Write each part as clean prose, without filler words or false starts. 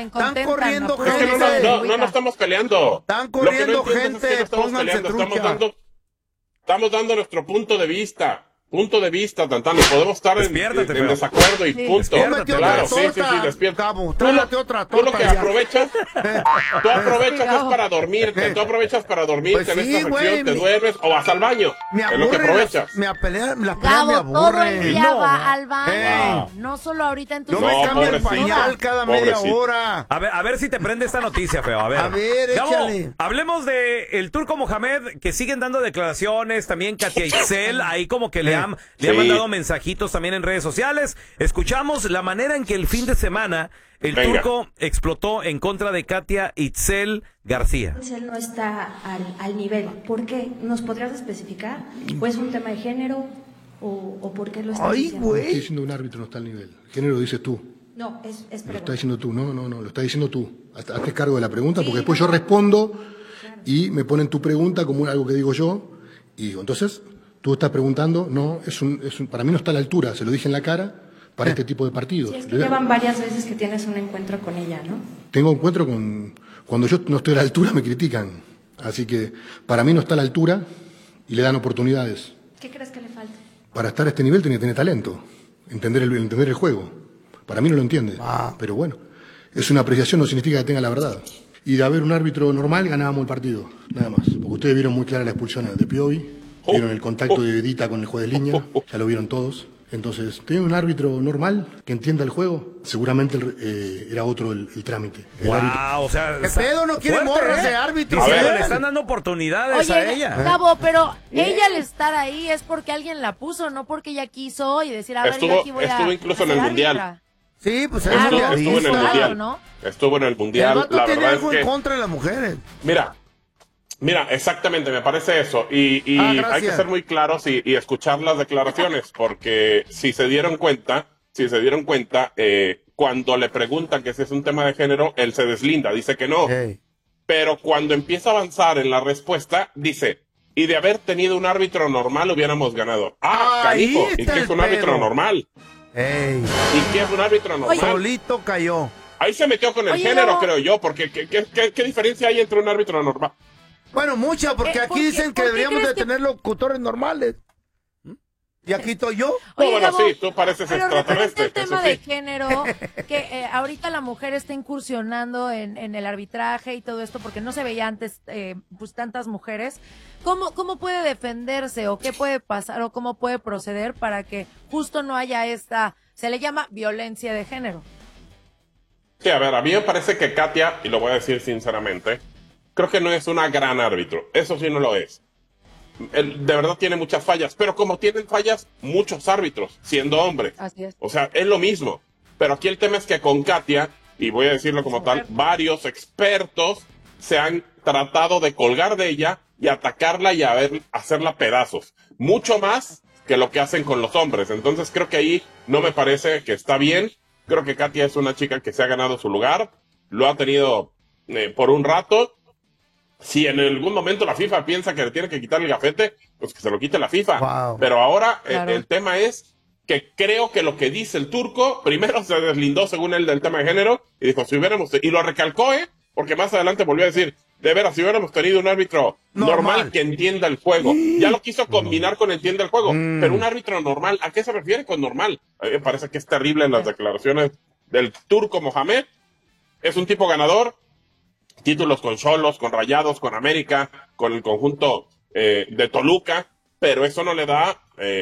Están corriendo gente. Es que no nos estamos peleando. Están corriendo gente, es que no estamos peleando. Estamos dando nuestro punto de vista. Tantano. Podemos estar en desacuerdo y punto. Claro, sí, despierta. Cabo, tú lo que aprovechas, tú aprovechas es para dormirte. Tú aprovechas para dormirte en esta sección, te duermes o vas al baño. Es lo que aprovechas. Las peleas me aburren. Todo el día va al baño. No solo ahorita en tu Yo me cambio el pañal cada media hora. A ver si te prende esta noticia, feo. A ver, Gabo, échale. Hablemos de el turco Mohamed, que siguen dando declaraciones. También Katia Itzel, ahí como que le han mandado mensajitos también en redes sociales. Escuchamos la manera en que el fin de semana el turco explotó en contra de Katia Itzel García. Itzel no está al nivel. ¿Por qué? ¿Nos podrías especificar? ¿O es un tema de género? ¿O por qué lo estás diciendo? No estoy diciendo un árbitro no está al nivel. El género lo dices tú. No, es pregunta. Lo estás diciendo tú. No, lo estás diciendo tú. Hazte cargo de la pregunta, porque después yo respondo y me ponen tu pregunta como algo que digo yo. Y digo, entonces... Tú estás preguntando, no, para mí no está a la altura, se lo dije en la cara, para este tipo de partidos. Sí, es que llevan varias veces que tienes un encuentro con ella, ¿no? Tengo encuentro cuando yo no estoy a la altura me critican, así que para mí no está a la altura y le dan oportunidades. ¿Qué crees que le falta? Para estar a este nivel tiene que tener talento, entender el juego. Para mí no lo entiende, pero bueno, es una apreciación, no significa que tenga la verdad. Y de haber un árbitro normal ganábamos el partido, nada más, porque ustedes vieron muy clara la expulsión de Piovi. Vieron el contacto de Edita con el juez de línea, ya lo vieron todos. Entonces, tener un árbitro normal que entienda el juego, seguramente era otro el trámite. O sea, ¿qué pedo? No quiere morras de árbitro. Le están dando oportunidades a ella. Gabo, pero ella al estar ahí es porque alguien la puso, no porque ella quiso y decir, a ver, yo aquí voy a estuvo incluso en el Mundial. Sí, pues estuvo en el Mundial. ¿No? Estuvo en el Mundial. El vato tiene algo en contra de las mujeres. Mira, exactamente, me parece eso. Y hay que ser muy claros y escuchar las declaraciones, porque si se dieron cuenta, cuando le preguntan que si es un tema de género, él se deslinda, dice que no. Pero cuando empieza a avanzar en la respuesta, dice, y de haber tenido un árbitro normal hubiéramos ganado. Canijo, ¿y qué es un árbitro normal? ¿Y qué es un árbitro normal? Solito cayó. Ahí se metió con el género, creo yo, porque ¿qué diferencia hay entre un árbitro normal? Bueno, mucha, porque aquí dicen que deberíamos de tener locutores normales. ¿Y aquí estoy yo? Oye, bueno, Gabo, sí, tú pareces extraterrestre. El tema de género, que ahorita la mujer está incursionando en el arbitraje y todo esto, porque no se veía antes pues tantas mujeres. ¿Cómo puede defenderse o qué puede pasar o cómo puede proceder para que justo no haya se le llama violencia de género? Sí, a ver, a mí me parece que Katia, y lo voy a decir sinceramente, creo que no es una gran árbitro. Eso sí no lo es. Él de verdad tiene muchas fallas, pero como tienen fallas muchos árbitros, siendo hombre. Así es. O sea, es lo mismo. Pero aquí el tema es que con Katia, y voy a decirlo como tal, varios expertos se han tratado de colgar de ella y atacarla y hacerla pedazos. Mucho más que lo que hacen con los hombres. Entonces creo que ahí no me parece que está bien. Creo que Katia es una chica que se ha ganado su lugar. Lo ha tenido por un rato. Si en algún momento la FIFA piensa que le tiene que quitar el gafete, pues que se lo quite la FIFA. Wow. Pero ahora Claro. El tema es que creo que lo que dice el turco, primero se deslindó según él del tema de género y dijo, si hubiéramos, y lo recalcó, porque más adelante volvió a decir, de veras, si hubiéramos tenido un árbitro normal que entienda el juego. Ya lo quiso combinar con entienda el juego, pero un árbitro normal, ¿a qué se refiere con normal? A mí me parece que es terrible en las declaraciones del turco Mohamed. Es un tipo ganador, títulos con Xolos, con Rayados, con América, con el conjunto de Toluca, pero eso no le da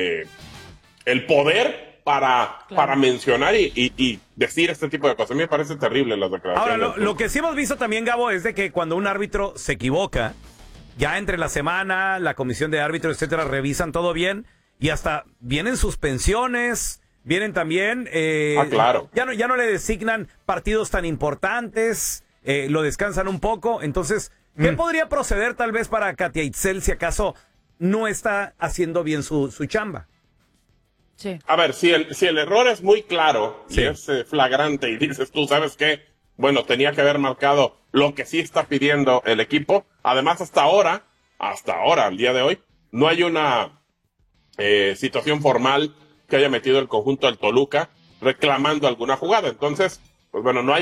el poder para mencionar y decir este tipo de cosas. A mí me parece terrible las declaraciones. Ahora, lo que sí hemos visto también, Gabo, es de que cuando un árbitro se equivoca, ya entre la semana, la comisión de árbitros, etcétera, revisan todo bien y hasta vienen suspensiones, vienen también... claro. Ya no le designan partidos tan importantes, lo descansan un poco. Entonces, ¿qué podría proceder tal vez para Katia Itzel si acaso no está haciendo bien su chamba? Sí. A ver, si el error es muy claro Sí. y es flagrante y dices tú, ¿sabes qué? Bueno, tenía que haber marcado lo que sí está pidiendo el equipo. Además, hasta ahora, al día de hoy, no hay una situación formal que haya metido el conjunto del Toluca reclamando alguna jugada. Entonces, pues bueno, no hay